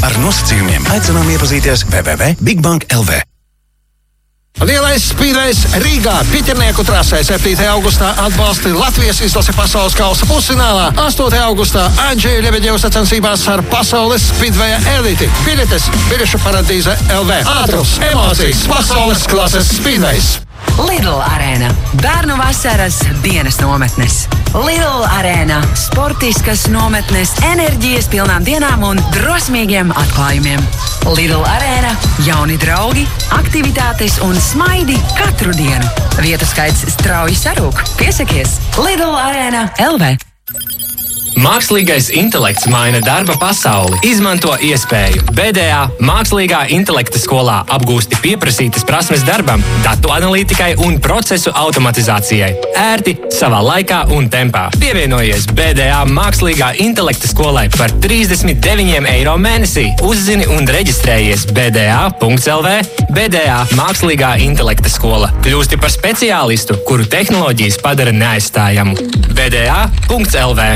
Ar nosacījumiem aicinām iepazīties www.bigbank.lv. Lielais spīdvejs Rīgā Piķernieku trasē 7. augustā atbalsti Latvijas izlase pasaules kausa pusfinālā. 8. augustā Andžeja Ļebeģeva sacensībās ar pasaules spīdveja eliti. Biļetes biļešu paradīze LV. Ātrums, emocijas, pasaules klases spīdvejs. Lidl Arēna. Bērnu vasaras dienas nometnes. Lidl Arēna. Sportiskas nometnes, enerģijas pilnām dienām un drosmīgiem atklājumiem. Lidl Arēna. Jauni draugi, aktivitātes un smaidi katru dienu. Vietu skaits strauji sarūk. Piesakies Lidl Arēna LV. Mākslīgais intelekts maina darba pasauli. Izmanto iespēju. BDA Mākslīgā intelekta skolā apgūsti pieprasītas prasmes darbam, datu analītikai un procesu automatizācijai. Ērti, savā laikā un tempā. Pievienojies BDA Mākslīgā intelekta skolai par 39 eiro mēnesī. Uzzini un reģistrējies bda.lv. BDA Mākslīgā intelekta skola. Kļūsti par speciālistu, kuru tehnoloģijas padara neaizstājamu. bda.lv.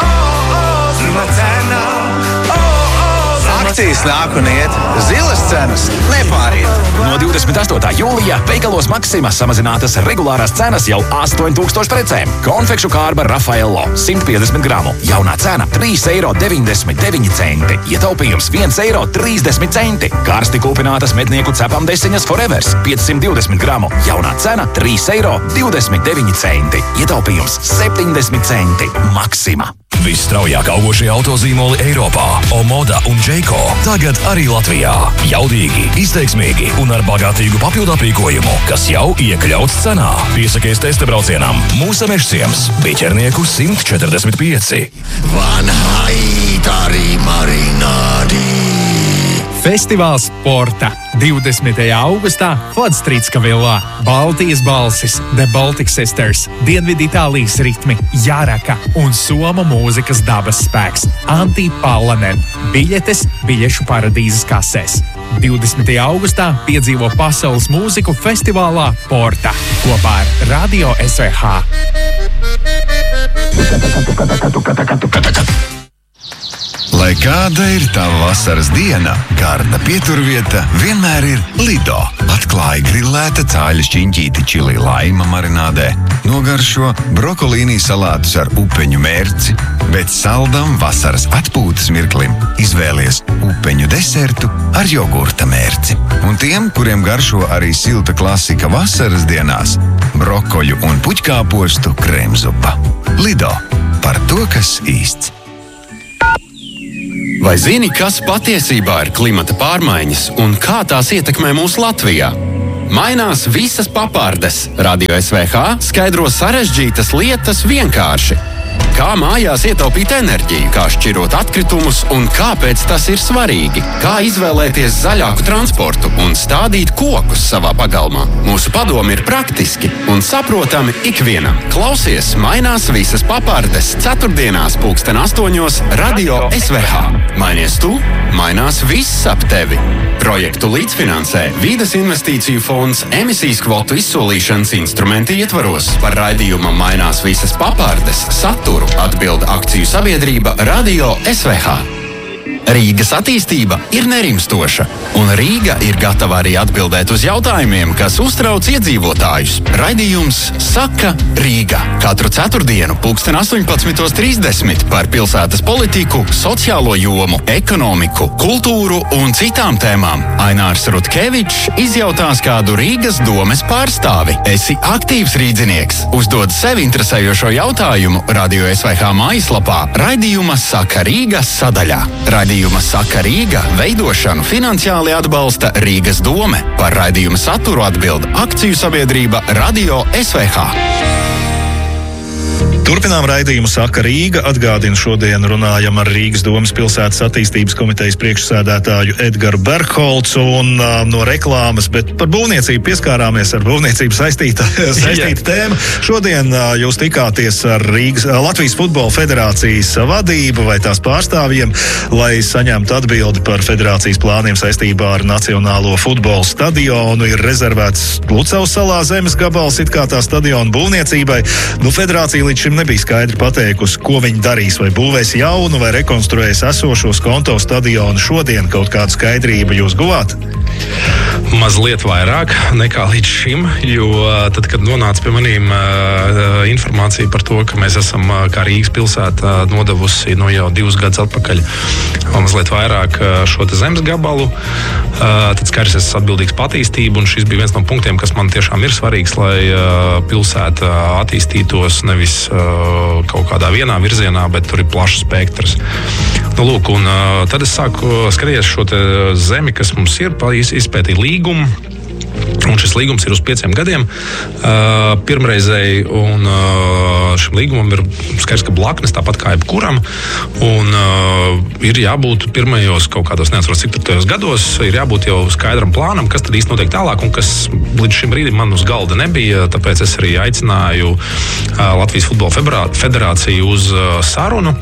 Akcijas nāk un iet, zilas cenas nepāriet. No 28. jūlijā veikalos Maxima samazinātas regulārās cenas jau 8000 precēm. Konfekšu kārba Rafaello 150 gramu. Jaunā cena 3,99 eiro. Ietaupījums 1,30 eiro. Karsti kūpinātas mednieku cepam desiņas Forevers 520 gramu. Jaunā cena 3,29 eiro. Ietaupījums 70 centi. Maxima. Visstraujāk augošie autozīmoli Eiropā - Omoda un Jayco. Tagad arī Latvijā. Jaudīgi, izteiksmīgi un ar bagātīgu papildu aprīkojumu, kas jau iekļauts cenā. Piesakies testa braucienam. Mūsu Mežciems, Piķernieku 145. Van Haitari Marinadi. Festivāls Porta 20. augustā Fodstrītska villā. Baltijas balsis, The Baltic Sisters, Dienvidu Itālijas ritmi, Jāraka un somu mūzikas dabas spēks. Antti Pallanen. Biļetes biļešu paradīzes kasēs. 20. augustā piedzīvo pasaules mūziku festivālā Porta kopā ar Radio SVH. Lai kāda ir tava vasaras diena, garda pieturvieta vienmēr ir Lido. Atklāja grilēta cāļa šķiņķīti čili laima marinādē, nogaršo brokolīnī salātus ar upeņu mērci, bet saldam vasaras atpūtas mirklim izvēlies upeņu desertu ar jogurta mērci. Un tiem, kuriem garšo arī silta klasika vasaras dienās, brokoļu un puķkāpostu kremzupa. Lido. Par to, kas īsts. Vai zini, kas patiesībā ir klimata pārmaiņas un kā tās ietekmē mūsu Latvijā? Mainās visas papārdes. Radio SVH skaidro sarežģītas lietas vienkārši. Kā mājās ietaupīt enerģiju, kā šķirot atkritumus un kāpēc tas ir svarīgi. Kā izvēlēties zaļāku transportu un stādīt kokus savā pagalmā. Mūsu padomi ir praktiski un saprotami ikvienam. Klausies Mainās visas papārdes ceturtdienās 8:00 Radio SVH. Mainies tu, mainās viss ap tevi. Projektu līdzfinansē Vides investīciju fonds emisijas kvotu izsolīšanas instrumenti ietvaros. Par raidījuma Mainās visas papārdes saturu atbilda akciju sabiedrība Radio SVH. Rīgas attīstība ir nerimstoša, un Rīga ir gatava arī atbildēt uz jautājumiem, kas uztrauc iedzīvotājus. Raidījums Saka Rīga. Katru ceturtdienu 18:30 par pilsētas politiku, sociālo jomu, ekonomiku, kultūru un citām tēmām. Ainārs Rutkevičs izjautās kādu Rīgas domes pārstāvi. Esi aktīvs rīdzinieks. Uzdod sev interesējošo jautājumu Radio SVH mājaslapā raidījuma Saka Rīga sadaļā. Raidījuma Saka Rīga veidošanu finansiāli atbalsta Rīgas dome. Par raidījuma saturu atbild akciju sabiedrība Radio SVH. Turpinām raidījumu Saka Rīga. Atgādinu, šodien runājam ar Rīgas domes pilsētas attīstības komitejas priekšsēdētāju Edgaru Bergholcu un no reklāmas, bet par būvniecību pieskārāmies, ar būvniecību saistīta tēma. Šodien jūs tikāties ar Latvijas Futbola federācijas vadību vai tās pārstāvjiem, lai saņemtu atbildi par federācijas plāniem saistībā ar Nacionālo futbola stadionu. Ir rezervēts Lucavas salā zemes gabals it kā tā stadiona būvniecībai. Federācija līdz šim šim nebija skaidri pateikusi, ko viņi darīs, vai būvēs jaunu, vai rekonstruēs esošos Skonto stadionu. Šodien kaut kādu skaidrību jūs guvāt? Mazliet vairāk nekā līdz šim, jo tad, kad nonāca pie manīm informācija par to, ka mēs esam kā Rīgas pilsēta nodevusi jau 2 gadus atpakaļ mazliet vairāk šo te zemes gabalu, tad skaidrs, es esmu atbildīgs par attīstību, un šis bija viens no punktiem, kas man tiešām ir svarīgs, lai pilsēta attīstītos nevis kaut kādā vienā virzienā, bet tur ir plašs spektrs. Nu, lūk, un tad es sāku skatīties šo te zemi, kas mums ir, izpētīt līgumu. Un šis līgums ir uz 5 gadiem pirmreizēji, un šim līgumam ir skaidrs, ka blaknes tāpat kā jebkuram, un ir jābūt pirmajos kaut kādos, neatceros cik tur gados, ir jābūt jau skaidram plānam, kas tad īsti notiek tālāk, un kas līdz šim brīdim man uz galda nebija, tāpēc es arī aicināju Latvijas Futbola Federāciju uz sarunu,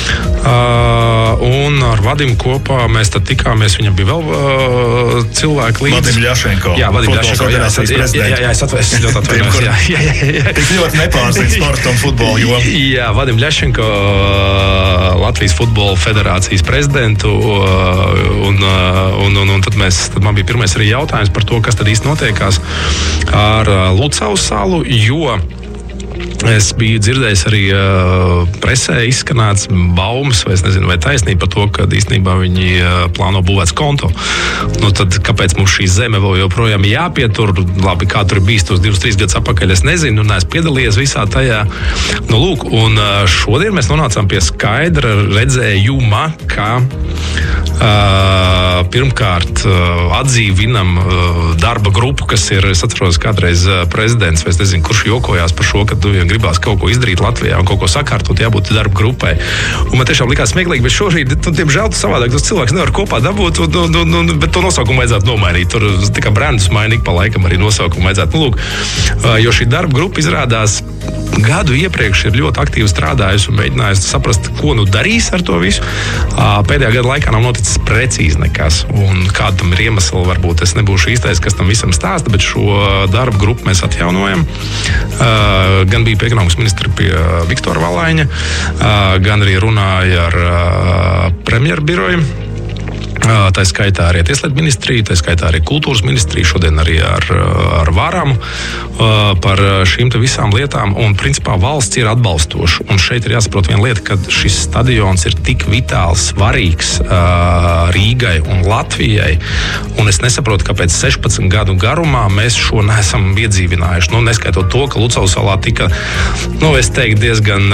un ar Vadimu kopā mēs tad tikāmies, viņam bija vēl cilvēki līdzi. Vadim Ļašenko. Jā, Vadim Ļašenko, jā, es ļoti atvainojos. Tik ļoti nepārzina sportu un futbolu jomu. Jā, Vadim Ļašenko, Latvijas Futbola Federācijas prezidentu, un tad man bija pirmais arī jautājums par to, kas tad īsti notiekās ar Lucavas salu, jo es biju dzirdējis arī presē izskanēts baumas, vai es nezinu, vai taisnība par to, ka īstenībā viņi plāno būvēt Skonto. Nu tad kāpēc mums šī zeme vēl joprojām jāpietur? Labi, kā tur ir bijis tos 2-3 gadus atpakaļ, es nezinu, un es piedalījies visā tajā. Nu lūk, un šodien mēs nonācām pie skaidra redzējuma, ka pirmkārt atdzīvinam darba grupu, kas ir, es atceros, kādreiz prezidents, vai es nezinu, kurš jokojās par šo, ka gribās kaut ko izdarīt Latvijā un kaut ko sakārtot, jābūt darba grupai. Un man tiešām likās smieklīgi, bet šorīt, diemžēl, savādāk tas cilvēks nevar kopā dabūt, bet to nosaukumu vajadzētu nomainīt. Tur tikai brandus mainīgi pa laikam arī nosaukumu vajadzētu. Nu, lūk, jo šī darba grupa izrādās gadu iepriekš ir ļoti aktīvi strādājusi un mēģinājusi saprast, ko nu darīs ar to visu. Pēdējā gada laikā nav noticis precīzi nekas. Un kāda tam ir iemesli, varbūt es nebūšu īstais, kas tam visam stāsta, bet šo darbu grupu mēs atjaunojam. Gan bija pie ekonomikas ministra pie Viktora Valaiņa, gan arī runāja ar premjeru biroju. Tā skaitā arī Tieslietu ministrija, tā skaitā arī Kultūras ministrija, šodien arī ar Vāramu par šīm te visām lietām. Un principā valsts ir atbalstoša. Un šeit ir jāsaprot viena lieta, ka šis stadions ir tik vitāli svarīgs Rīgai un Latvijai. Un es nesaprotu, kāpēc 16 gadu garumā mēs šo neesam iedzīvinājuši. Nu, neskaitot to, ka Lucavas salā tika, es teiktu, diezgan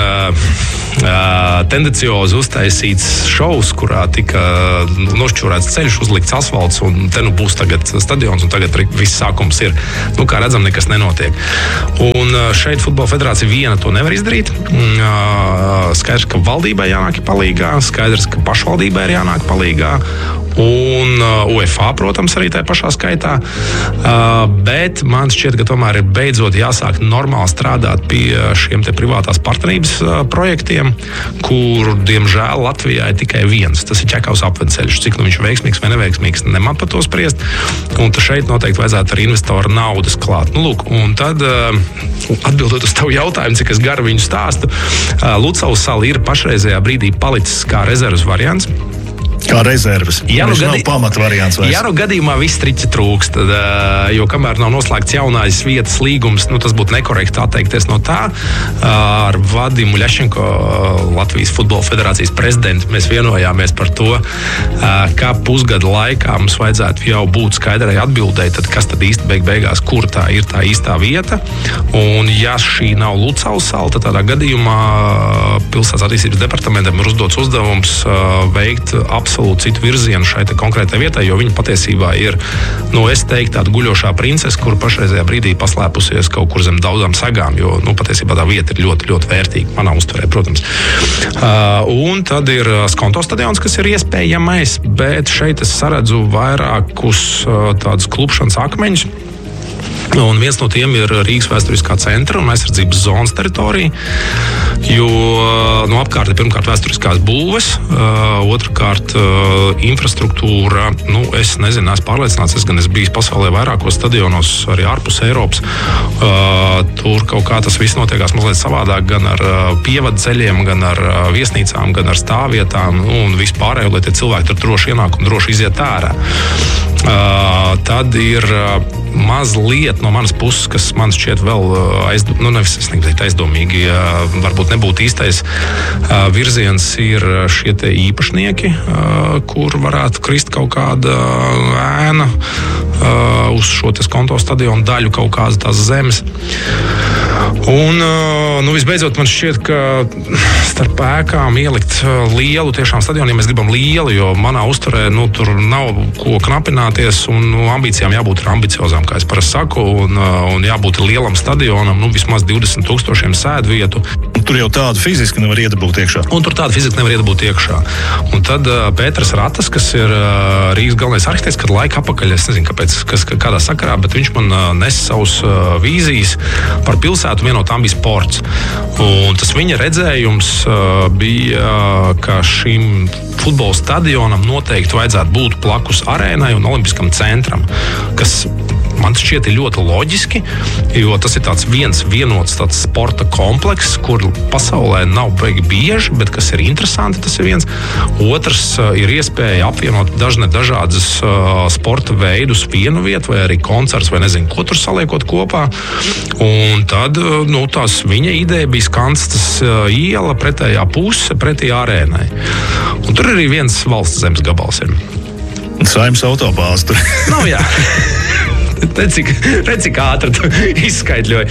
tendenciozi uztaisīts šovs, kurā tika nošķurēts ceļš, uzlikts asfalts, un te nu būs tagad stadions, un tagad viss sākums ir. Nu, kā redzam, nekas nenotiek. Un šeit Futbola Federācija viena to nevar izdarīt. Skaidrs, ka valdībai jānāk palīgā, skaidrs, ka pašvaldībai ir jānāk palīgā, un UEFA, protams, arī tajā pašā skaitā. Bet man šķiet, ka tomēr ir beidzot jāsāk normāli strādāt pie šiem te privātās partnerības projektiem, kur, diemžēl, Latvijā ir tikai viens. Tas ir Čekavas apvedceļš. Cik nu viņš ir veiksmīgs vai neveiksmīgs, neman par to spriest. Un šeit noteikti vajadzētu ar investoru naudas klāt. Nu, lūk, un tad, atbildot uz tavu jautājumu, cik es garu viņu stāstu, Lucavas sala ir pašreizējā brīdī palicis kā rezerves variants. Kā rezerves. Viņš nav pamata variants vairs. Ja nu gadījumā viss triķi trūkst, tad, jo kamēr nav noslēgts jaunais vietas līgums, tas būtu nekorekti atteikties no tā. Ar Vadimu Ļašenko, Latvijas Futbola Federācijas prezidentu, mēs vienojāmies par to, ka pusgada laikā mums vajadzētu jau būt skaidrai atbildēji, tad kas tad īsti beigās, kur tā ir tā īstā vieta. Un ja šī nav Lucavas sala, tad tādā gadījumā pilsētas attīstības departamentam ir uzdots uzdevums veikt absolūti citu virzienu šai konkrētai vietai, jo viņa patiesībā ir, es teiktu, tāda guļošā princese, kur pašreizajā brīdī paslēpusies kaut kur zem daudzām sagām, jo, patiesībā tā vieta ir ļoti, ļoti vērtīga, manā uztverē, protams. Un tad ir Skonto stadions, kas ir iespējamais, bet šeit es saredzu vairākus tādus klupšanas akmeņus. Un viens no tiem ir Rīgas vēsturiskā centra un aizsardzības zonas teritorija, jo apkārt ir pirmkārt vēsturiskās būves, otrkārt infrastruktūra. Es nezinu, esmu pārliecināts, es gan esmu bijis pasaulē vairākos stadionos, arī ārpus Eiropas. Tur kaut kā tas viss notiekās mazliet savādāk, gan ar pievadu ceļiem, gan ar viesnīcām, gan ar stāvvietām, un vispārējo, lai tie cilvēki tur droši ienāk un droši iziet ārā. Tad ir mazliet no manas puses, kas man šķiet vēl aizdomīgi, varbūt nebūtu īstais virziens, ir šie te īpašnieki, kur varētu krist kaut kāda ēna uz šo te Skonto stadionu daļu, kaut kādas tās zemes. Un visbeidzot, man šķiet, ka starp ēkām ielikt lielu tiešām stadionu, ja mēs gribam lielu, jo manā uzturē tur nav ko knapināties, un ambīcijām jābūt ambiciozām, kā es parasti saku, un jābūt lielam stadionam, vismaz 20,000 sēdvietu. Tur jau tādu fiziski nevar iedabūt iekšā. Un tur tādu fiziski nevar iedabūt iekšā. Un tad Pēters Ratas, kas ir Rīgas galvenais arhitekts, kad laika apakaļ, es nezinu, kādā sakarā, bet viņš man nes savus vīzijas par pilsētu, viena no tām bija sports. Un tas viņa redzējums bija, ka šim futbola stadionam noteikti vajadzētu būt blakus arēnai un olimpiskam centram, kas man šķiet ir ļoti loģiski, jo tas ir tāds vienots tāds sporta komplekss, kur pasaulē nav baigi bieži, bet kas ir interesanti, tas ir viens. Otrs ir iespēja apvienot dažādas sporta veidus vienu vietu, vai arī koncerts, vai nezinu, ko tur saliekot kopā. Un tad tās viņa ideja bija Skanstas iela, pretējā puse, pretī arēnai. Un tur arī viens valsts zemes gabals ir. Saimnes autobāze tur. Jā. Redz, cik ātri tu izskaidļoji.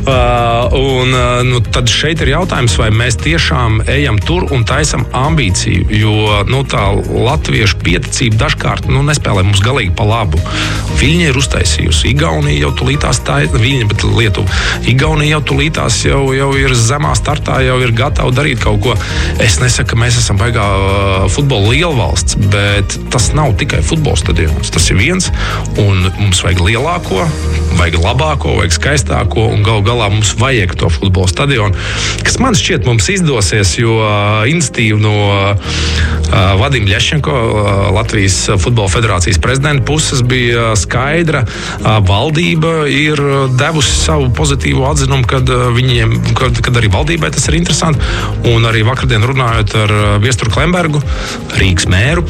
Tad šeit ir jautājums, vai mēs tiešām ejam tur un taisam ambīciju, jo tā latviešu pieticība dažkārt nespēlē mums galīgi pa labu. Viņa ir uztaisījusi. Igaunija jau tulītās Igaunija jau tulītās jau ir zemā startā, jau ir gatava darīt kaut ko. Es nesaku, ka mēs esam baigā futbola lielvalsts, bet tas nav tikai futbola stadions. Tas ir viens, un mums vajag lielāko, vajag labāko, vajag skaistāko, un galu galā mums vajag to futbola stadionu, kas man šķiet mums izdosies, jo iniciatīva no Vadima Ļešenko, Latvijas futbola federācijas prezidenta puses bija skaidra. Valdība ir devusi savu pozitīvu atzinumu, kad arī valdībai tas ir interesanti, un arī vakardien runājot ar Viesturu Klembergu, Rīgas mēru,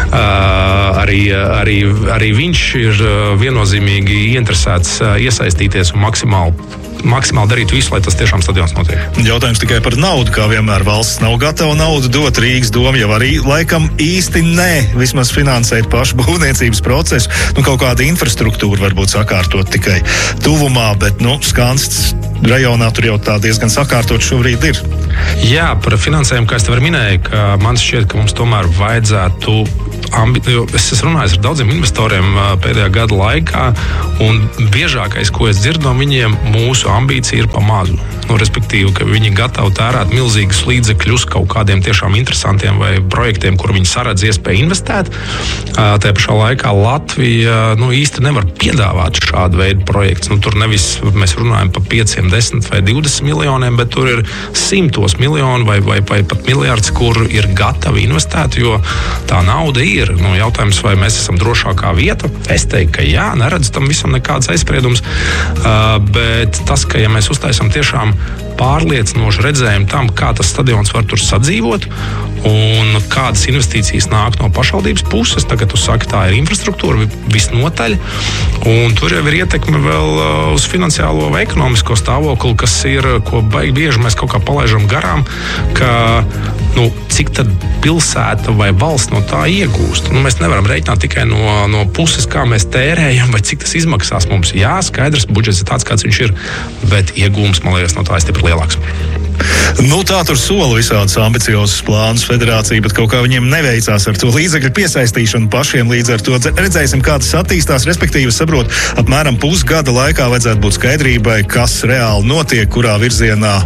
arī viņš ir viennozīmīgi ieinteresēts iesaistīties un maksimāli darīt visu, lai tas tiešām stadions notiek. Jautājums tikai par naudu, kā vienmēr valsts nav gatava naudu dot. Rīgas doma jau arī laikam īsti vismaz finansēt pašu būvniecības procesu. Kaut kāda infrastruktūra varbūt sakārtot tikai tuvumā, bet Skanstas rajonā tur jau tā diezgan sakārtot šobrīd ir. Jā, par finansējumu, kā es tev minēju, ka man šķiet, ka mums tomēr vajadzētu es esmu runājis ar daudziem investoriem pēdējā gada laikā, un biežākais, ko es dzirdu no viņiem, mūsu ambīcija ir pa mazu. Respektīvi, ka viņi gatavi tērēt milzīgus līdzekļus kaut kādiem tiešām interesantiem vai projektiem, kur viņi saredz iespēju investēt. Tajā pašā laikā Latvija īsti nevar piedāvāt šādu veidu projekts. Tur nevis mēs runājam par 5, 10 vai 20 miljoniem, bet tur ir 100 miljoni vai pat miljards, kur ir gatavi investēt, jo tā nauda ir. Jautājums, vai mēs esam drošākā vieta? Es teiktu, ka jā, neredzu tam visam nekādas aizspriedumus, bet tas, ka ja mēs uztaisam tiešām pārliecinošu redzējumu tam, kā tas stadions var tur sadzīvot un kādas investīcijas nāk no pašvaldības puses. Tagad tu saki, tā ir infrastruktūra visnotaļ, un tur jau ir ietekme vēl uz finansiālo vai ekonomisko stāvokli, kas ir, ko baigi bieži mēs kaut kā palaižam garām, ka cik tad pilsēta vai valsts no tā iegūst. Mēs nevaram reiķināt tikai no puses, kā mēs tērējam, vai cik tas izmaksās mums. Jā, skaidrs, budžets ir tāds, kāds viņš ir, bet iegūms, man liekas, no tā ir stipri lielāks. Tā tur sola visādus ambiciozus plānus federācija, bet kaut kā viņiem neveicās ar to līdzekļu piesaistīšanu pašiem. Līdz ar to redzēsim, kā tas attīstās. Respektīvi, saprot, apmēram pusgada laikā vajadzētu būt skaidrībai, kas reāli notiek, kurā virzienā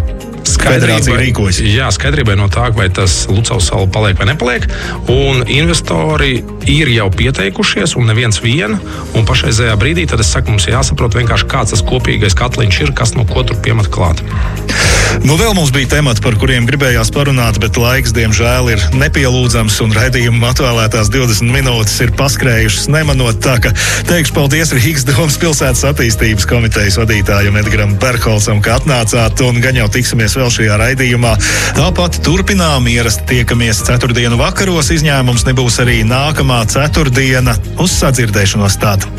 federācija rīkojas. Jā, skaidrībai no tā, vai tas Lucavas sala paliek vai nepaliek. Un investori ir jau pieteikušies, un neviens vien. Un pašreizējā brīdī tad es saku, mums jāsaprot vienkārši, kāds tas kopīgais katliņš ir, kas no ko tur piemet klāt. Nu, vēl mums bija temati, par kuriem gribējās parunāt, bet laiks, diemžēl, ir nepielūdzams, un raidījuma atvēlētās 20 minūtes ir paskrējušas nemanot. Tā ka teikšu paldies Rīgas domas pilsētas attīstības komitejas vadītājam Edgaram Berkholcam, ka atnācāt, un gan jau tiksimies vēl šajā raidījumā. Tāpat turpinām ierasti tiekamies ceturtdienu vakaros, izņēmums nebūs arī nākamā ceturtdiena. Uz sadzirdēšanos tādu.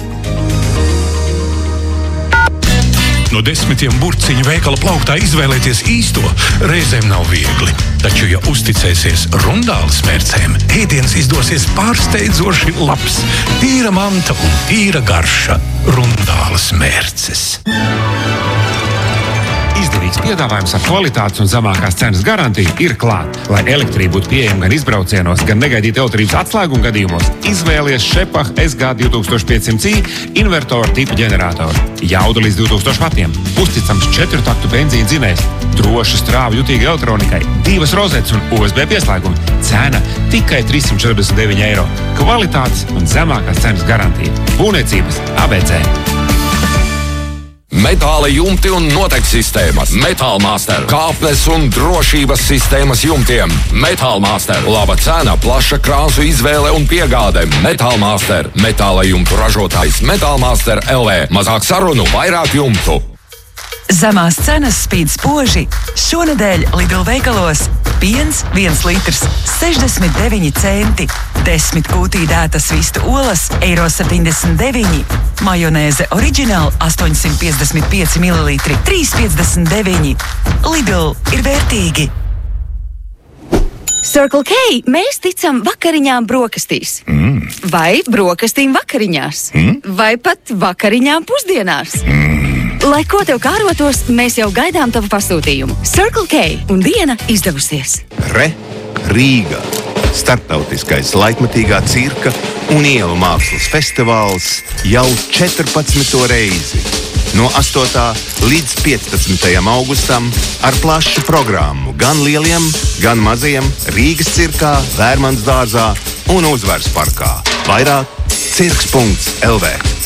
No 10 burciņu veikala plauktā izvēlēties īsto reizēm nav viegli. Taču, ja uzticēsies Rundāles mērcēm, ēdiens izdosies pārsteidzoši labs. Tīra manta un tīra garša. Rundāles mērces. Izdevīgs piedāvājums ar kvalitātes un zemākās cenas garantiju ir klāt. Lai elektrība būtu pieejama gan izbraucienos, gan negaidīt elektrības atslēgumu gadījumos, izvēlies Šepah SG2500i invertoru tipu ģeneratoru. Jauda līdz 2000 vatiem, uzticams 4-taktu benzīna dzinējs, droša strāvu jutīga elektronikai, 2 rozetes un USB pieslēgumi. Cena tikai 349 eiro. Kvalitātes un zemākās cenas garantija. Būvniecības ABC. Metāla jumti un noteikti sistēmas. Metāla Master. Kāpnes un drošības sistēmas jumtiem. Metāla Master. Laba cena, plaša krāsu izvēle un piegāde. Metāla Master. Metāla jumtu ražotājs Metāla Master LV. Mazāk sarunu, vairāk jumtu. Zemās cenas spīd spoži. Šonedēļ Lidl veikalos piens 1 litrs 69 centi, 10 kūtī dētas vistu olas €79, majonēze oriģināli 855 ml 3,59. Lidl ir vērtīgi. Circle K mēs ticam vakariņām brokastīs. Vai brokastīm vakariņās. Vai pat vakariņām pusdienās. Lai ko tev kārotos, mēs jau gaidām tavu pasūtījumu. Circle K un diena izdevusies. Rīga. Starptautiskais laikmatīgā cirka un ielu mākslas festivāls jau 14. reizi. No 8. līdz 15. augustam ar plašu programmu gan lieliem, gan maziem Rīgas cirkā, Vērmanas dārzā un Uzvaras parkā. Vairāk cirks.lv.